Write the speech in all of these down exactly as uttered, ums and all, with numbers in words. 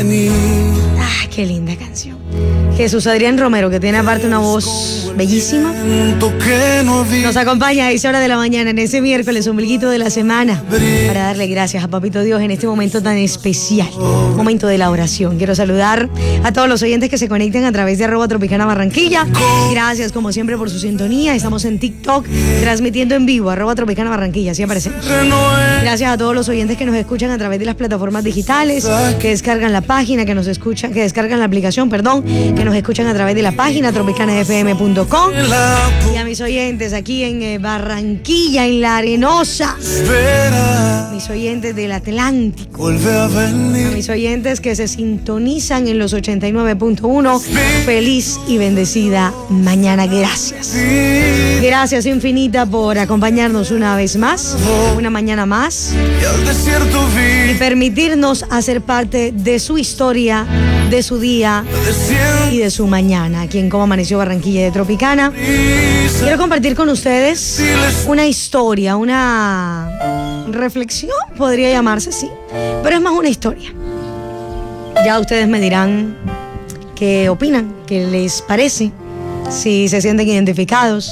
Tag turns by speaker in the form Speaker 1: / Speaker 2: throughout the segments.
Speaker 1: venir.
Speaker 2: Ah, qué linda canción. Jesús Adrián Romero, que tiene aparte una voz bellísima, nos acompaña a esa hora de la mañana en ese miércoles, ombliguito de la semana, para darle gracias a Papito Dios en este momento tan especial, momento de la oración. Quiero saludar a todos los oyentes que se conectan a través de arroba Tropicana Barranquilla. Gracias como siempre por su sintonía. Estamos en TikTok transmitiendo en vivo, arroba Tropicana Barranquilla, así aparecemos. Gracias a todos los oyentes que nos escuchan a través de las plataformas digitales, que descargan la página, que nos escuchan, que descargan la aplicación, perdón, que nos escuchan a través de la página tropicana f m punto com, y a mis oyentes aquí en eh, Barranquilla, en La Arenosa, mis oyentes del Atlántico, a mis oyentes que se sintonizan en los ochenta y nueve punto uno. Feliz y bendecida mañana. Gracias. Gracias infinita por acompañarnos una vez más, una mañana más, y permitirnos hacer parte de su historia, de su día y de su mañana aquí en Cómo Amaneció Barranquilla de Tropicana. Quiero compartir con ustedes una historia, una reflexión, podría llamarse así, pero es más una historia. Ya ustedes me dirán qué opinan, qué les parece, si se sienten identificados,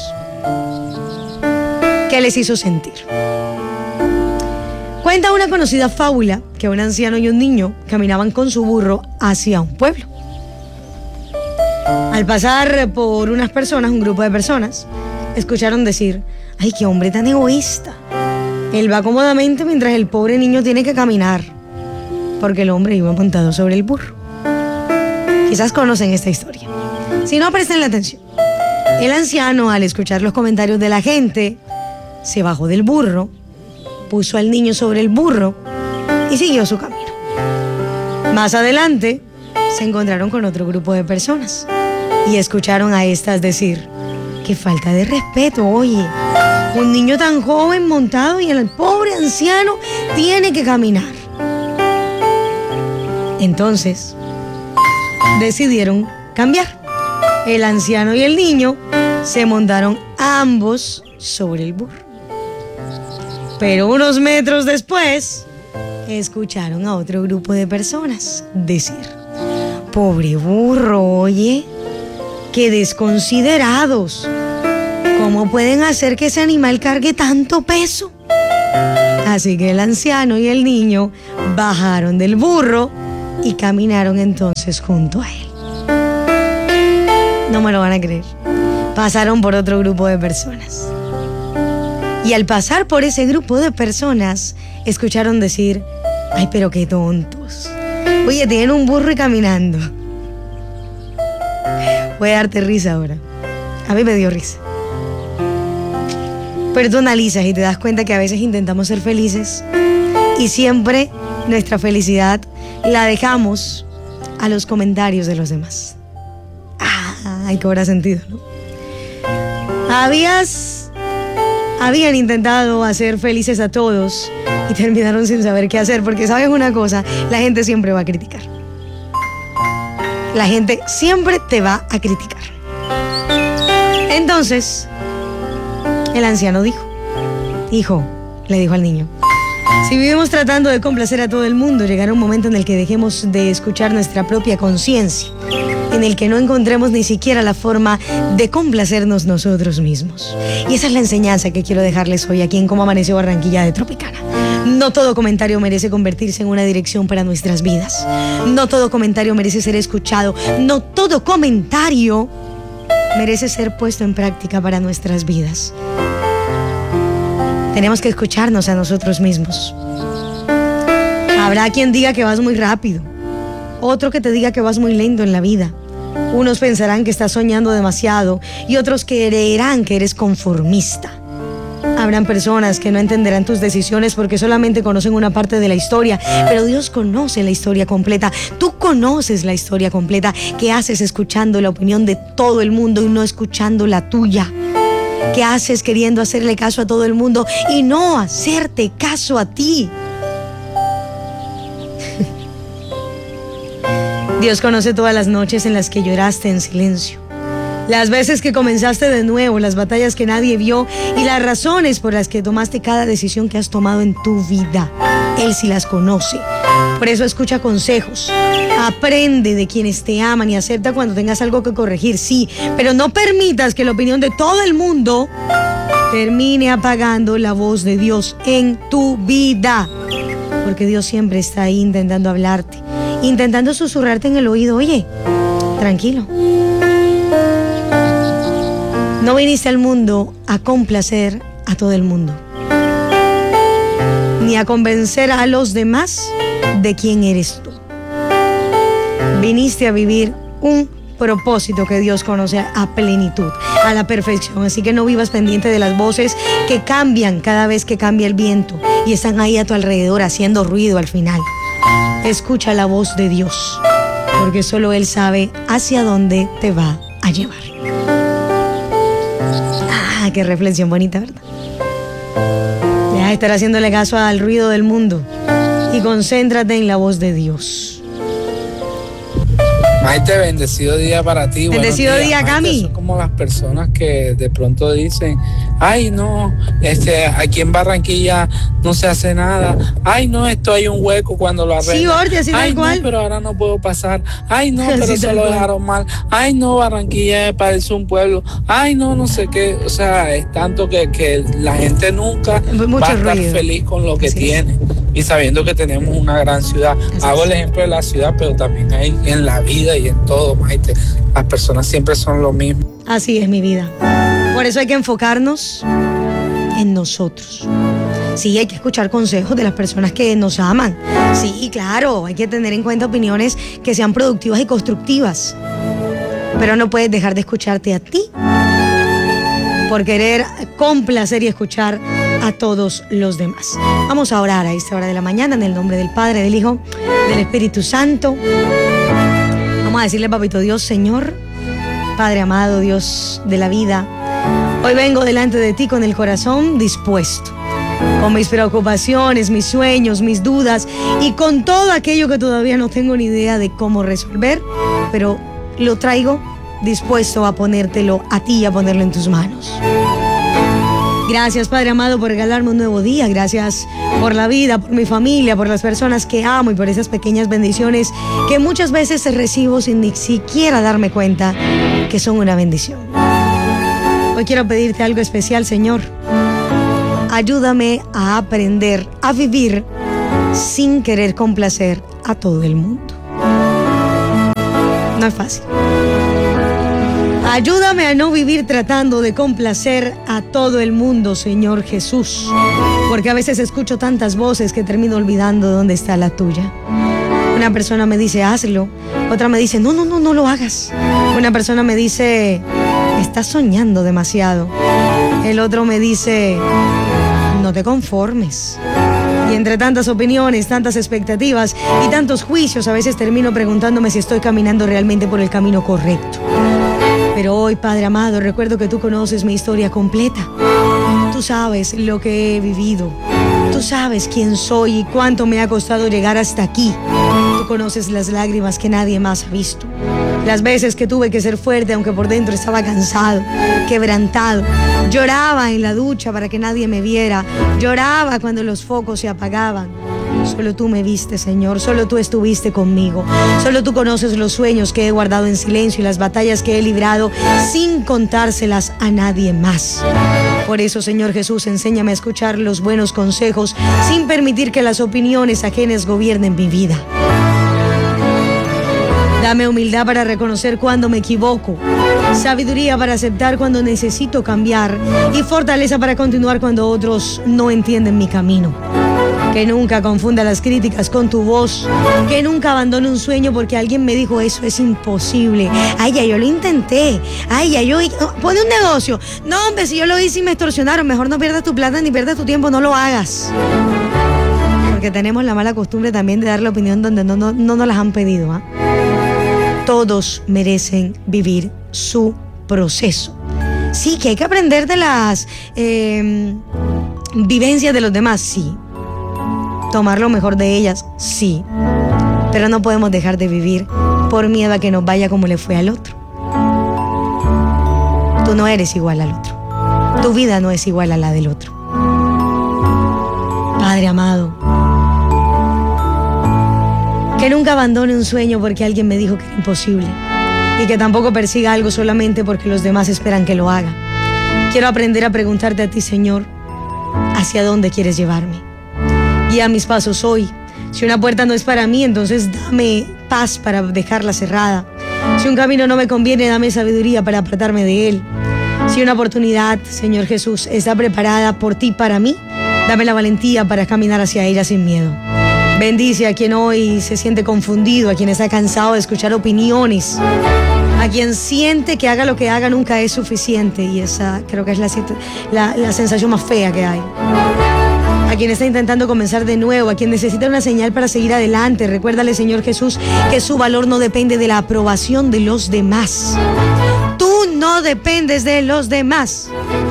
Speaker 2: qué les hizo sentir. Cuenta una conocida fábula que un anciano y un niño caminaban con su burro hacia un pueblo. Al pasar por unas personas, un grupo de personas, escucharon decir: ¡ay, qué hombre tan egoísta! Él va cómodamente mientras el pobre niño tiene que caminar, porque el hombre iba montado sobre el burro. Quizás conocen esta historia. Si no, presten la atención. El anciano, al escuchar los comentarios de la gente, se bajó del burro, puso al niño sobre el burro y siguió su camino. Más adelante, se encontraron con otro grupo de personas y escucharon a estas decir: ¡qué falta de respeto! Oye, un niño tan joven montado y el pobre anciano tiene que caminar. Entonces, decidieron cambiar. El anciano y el niño se montaron ambos sobre el burro. Pero unos metros después, escucharon a otro grupo de personas decir: pobre burro, oye, qué desconsiderados. ¿Cómo pueden hacer que ese animal cargue tanto peso? Así que el anciano y el niño bajaron del burro y caminaron entonces junto a él. No me lo van a creer. Pasaron por otro grupo de personas. Y al pasar por ese grupo de personas, escucharon decir: ¡ay, pero qué tontos! Oye, tienen un burro y caminando. Voy a darte risa ahora. A mí me dio risa. Pero tú analizas y te das cuenta que a veces intentamos ser felices y siempre nuestra felicidad la dejamos a los comentarios de los demás. Ah, hay que cobrar sentido, ¿no? Habías... Habían intentado hacer felices a todos y terminaron sin saber qué hacer, porque sabes una cosa, la gente siempre va a criticar. La gente siempre te va a criticar. Entonces, el anciano dijo: hijo, le dijo al niño, si vivimos tratando de complacer a todo el mundo, llegará un momento en el que dejemos de escuchar nuestra propia conciencia, en el que no encontremos ni siquiera la forma de complacernos nosotros mismos. Y esa es la enseñanza que quiero dejarles hoy aquí en Cómo Amaneció Barranquilla de Tropicana. No todo comentario merece convertirse en una dirección para nuestras vidas. No todo comentario merece ser escuchado. No todo comentario merece ser puesto en práctica para nuestras vidas. Tenemos que escucharnos a nosotros mismos. Habrá quien diga que vas muy rápido, otro que te diga que vas muy lento en la vida. Unos pensarán que estás soñando demasiado y otros creerán que eres conformista. Habrán personas que no entenderán tus decisiones porque solamente conocen una parte de la historia, pero Dios conoce la historia completa. Tú conoces la historia completa. ¿Qué haces escuchando la opinión de todo el mundo y no escuchando la tuya? ¿Qué haces queriendo hacerle caso a todo el mundo y no hacerte caso a ti? Dios conoce todas las noches en las que lloraste en silencio, las veces que comenzaste de nuevo, las batallas que nadie vio y las razones por las que tomaste cada decisión que has tomado en tu vida. Él sí las conoce. Por eso escucha consejos, aprende de quienes te aman y acepta cuando tengas algo que corregir, sí, pero no permitas que la opinión de todo el mundo termine apagando la voz de Dios en tu vida, porque Dios siempre está ahí intentando hablarte, intentando susurrarte en el oído. Oye, tranquilo, no viniste al mundo a complacer a todo el mundo, ni a convencer a los demás de quién eres tú. Viniste a vivir un propósito que Dios conoce a plenitud, a la perfección. Así que no vivas pendiente de las voces que cambian cada vez que cambia el viento y están ahí a tu alrededor haciendo ruido al final. Escucha la voz de Dios, porque solo Él sabe hacia dónde te va a llevar. Ah, qué reflexión bonita, ¿verdad? Deja de estar haciéndole caso al ruido del mundo y concéntrate en la voz de Dios.
Speaker 1: Maite, bendecido día para ti.
Speaker 2: Bendecido día, Maite, Cami.
Speaker 1: Son como las personas que de pronto dicen, ay no, este, aquí en Barranquilla no se hace nada. Ay no, esto hay un hueco cuando lo arreglan.
Speaker 2: Sí, Orti, así
Speaker 1: ay,
Speaker 2: tal cual.
Speaker 1: No, pero ahora no puedo pasar. Ay no, pero
Speaker 2: sí,
Speaker 1: se lo dejaron mal. Ay no, Barranquilla me parece un pueblo. Ay no, no sé qué. O sea, es tanto que, que la gente nunca
Speaker 2: Mucho
Speaker 1: va a estar
Speaker 2: ruido.
Speaker 1: feliz con lo que
Speaker 2: Así
Speaker 1: tiene. Y sabiendo que tenemos una gran ciudad.
Speaker 2: Así
Speaker 1: Hago
Speaker 2: es.
Speaker 1: el ejemplo de la ciudad, pero también hay en la vida y en todo, Maite. Las personas siempre son lo mismo.
Speaker 2: Así es mi vida. Por eso hay que enfocarnos en nosotros. Sí, hay que escuchar consejos de las personas que nos aman. Sí, claro, hay que tener en cuenta opiniones que sean productivas y constructivas. Pero no puedes dejar de escucharte a ti por querer complacer y escuchar a todos los demás. Vamos a orar a esta hora de la mañana en el nombre del Padre, del Hijo, del Espíritu Santo. Vamos a decirle, papito Dios, Señor, Padre amado, Dios de la vida, hoy vengo delante de ti con el corazón dispuesto, con mis preocupaciones, mis sueños, mis dudas y con todo aquello que todavía no tengo ni idea de cómo resolver, pero lo traigo dispuesto a ponértelo a ti y a ponerlo en tus manos. Gracias, Padre amado, por regalarme un nuevo día. Gracias por la vida, por mi familia, por las personas que amo y por esas pequeñas bendiciones que muchas veces recibo sin ni siquiera darme cuenta que son una bendición. Hoy quiero pedirte algo especial, Señor. Ayúdame a aprender a vivir sin querer complacer a todo el mundo. No es fácil. Ayúdame a no vivir tratando de complacer a todo el mundo, Señor Jesús, porque a veces escucho tantas voces que termino olvidando dónde está la tuya. Una persona me dice, hazlo. Otra me dice, no, no, no, no lo hagas. Una persona me dice, estás soñando demasiado. El otro me dice, no te conformes. Y entre tantas opiniones, tantas expectativas y tantos juicios, a veces termino preguntándome si estoy caminando realmente por el camino correcto. Pero hoy, Padre amado, recuerdo que tú conoces mi historia completa. Tú sabes lo que he vivido. Tú sabes quién soy y cuánto me ha costado llegar hasta aquí. Tú conoces las lágrimas que nadie más ha visto. Las veces que tuve que ser fuerte, aunque por dentro estaba cansado, quebrantado. Lloraba en la ducha para que nadie me viera. Lloraba cuando los focos se apagaban. Solo tú me viste, Señor, solo tú estuviste conmigo. Solo tú conoces los sueños que he guardado en silencio y las batallas que he librado sin contárselas a nadie más. Por eso, Señor Jesús, enséñame a escuchar los buenos consejos sin permitir que las opiniones ajenas gobiernen mi vida. Dame humildad para reconocer cuando me equivoco, sabiduría para aceptar cuando necesito cambiar y fortaleza para continuar cuando otros no entienden mi camino. Que nunca confunda las críticas con tu voz, que nunca abandone un sueño porque alguien me dijo eso es imposible. Ay, ya yo lo intenté. Ay, ya yo... No, pone un negocio. No, hombre, si yo lo hice y me extorsionaron, mejor no pierdas tu plata ni pierdas tu tiempo, no lo hagas. Porque tenemos la mala costumbre también de dar la opinión donde no, no, no nos las han pedido, ¿eh? Todos merecen vivir su proceso. Sí, que hay que aprender de las eh, vivencias de los demás, sí. Tomar lo mejor de ellas, sí. Pero no podemos dejar de vivir por miedo a que nos vaya como le fue al otro. Tú no eres igual al otro. Tu vida no es igual a la del otro. Padre amado, Que nunca abandone un sueño porque alguien me dijo que era imposible. Y que tampoco persiga algo solamente porque los demás esperan que lo haga. Quiero aprender a preguntarte a ti, Señor, ¿hacia dónde quieres llevarme? Guía mis pasos hoy. Si una puerta no es para mí, entonces dame paz para dejarla cerrada. Si un camino no me conviene, dame sabiduría para apartarme de él. Si una oportunidad, Señor Jesús, está preparada por ti para mí, dame la valentía para caminar hacia ella sin miedo. Bendice a quien hoy se siente confundido, a quien está cansado de escuchar opiniones, a quien siente que haga lo que haga nunca es suficiente, y esa creo que es la, la, la sensación más fea que hay. A quien está intentando comenzar de nuevo, a quien necesita una señal para seguir adelante. Recuérdale, Señor Jesús, que su valor no depende de la aprobación de los demás. Tú no dependes de los demás.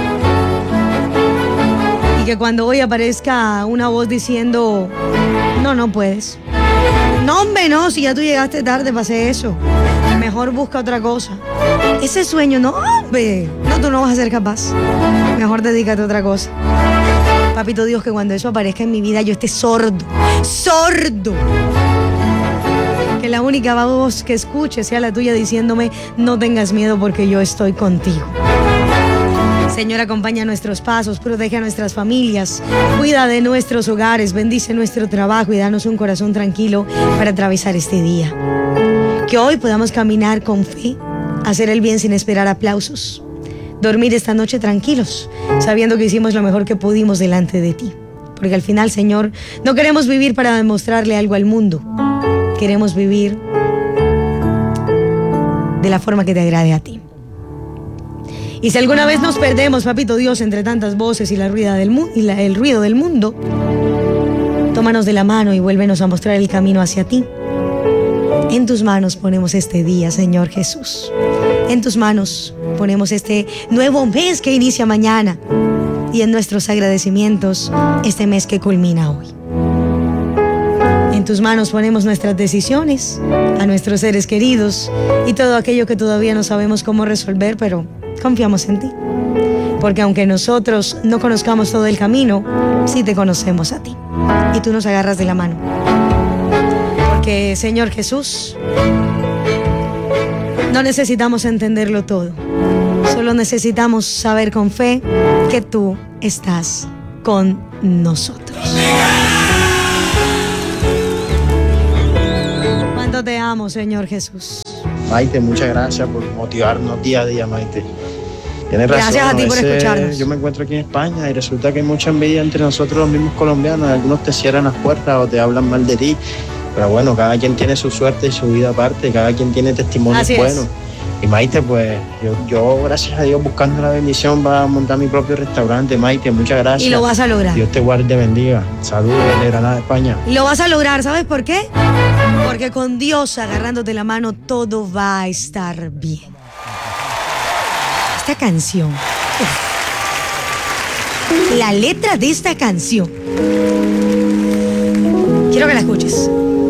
Speaker 2: Y que cuando hoy aparezca una voz diciendo, no, no puedes. No, hombre, no, si ya tú llegaste tarde para hacer eso. Mejor busca otra cosa. Ese sueño, no, hombre, no, tú no vas a ser capaz. Mejor dedícate a otra cosa. Papito Dios, que cuando eso aparezca en mi vida yo esté sordo, sordo. Que la única voz que escuche sea la tuya diciéndome, no tengas miedo porque yo estoy contigo. Señor, acompaña nuestros pasos, protege a nuestras familias, cuida de nuestros hogares, bendice nuestro trabajo y danos un corazón tranquilo para atravesar este día. Que hoy podamos caminar con fe, hacer el bien sin esperar aplausos. Dormir esta noche tranquilos, sabiendo que hicimos lo mejor que pudimos delante de ti. Porque al final, Señor, no queremos vivir para demostrarle algo al mundo. Queremos vivir de la forma que te agrade a ti. Y si alguna vez nos perdemos, Papito Dios, entre tantas voces y, la ruida del mu- y la, el ruido del mundo, tómanos de la mano y vuélvenos a mostrar el camino hacia ti. En tus manos ponemos este día, Señor Jesús. En tus manos ponemos este nuevo mes que inicia mañana y en nuestros agradecimientos este mes que culmina hoy. En tus manos ponemos nuestras decisiones, a nuestros seres queridos y todo aquello que todavía no sabemos cómo resolver, pero confiamos en ti. Porque aunque nosotros no conozcamos todo el camino, sí te conocemos a ti y tú nos agarras de la mano. Porque, Señor Jesús, no necesitamos entenderlo todo. Solo necesitamos saber con fe que tú estás con nosotros. ¿Cuánto te amo, Señor Jesús?
Speaker 3: Maite, muchas gracias por motivarnos día a día, Maite. Tienes razón.
Speaker 2: Gracias a ti por escucharnos.
Speaker 3: Yo me encuentro aquí en España y resulta que hay mucha envidia entre nosotros los mismos colombianos. Algunos te cierran las puertas o te hablan mal de ti. Pero bueno, cada quien tiene su suerte y su vida aparte, cada quien tiene testimonios buenos. Y Maite, pues yo, yo, gracias a Dios, buscando la bendición, va a montar mi propio restaurante. Maite, muchas gracias.
Speaker 2: Y lo vas a lograr.
Speaker 3: Dios te guarde y te bendiga. Saludos desde Granada, España.
Speaker 2: Y lo vas a lograr, ¿sabes por qué? Porque con Dios agarrándote la mano todo va a estar bien. Esta canción, la letra de esta canción, quiero que la escuches.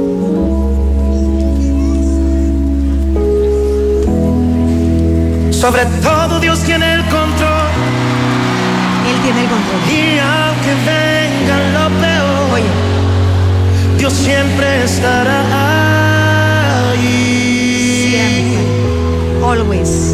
Speaker 4: Sobre todo Dios tiene el control.
Speaker 2: Él tiene el control.
Speaker 4: Y aunque venga lo peor,
Speaker 2: oye,
Speaker 4: Dios siempre estará ahí.
Speaker 2: Siempre. Always.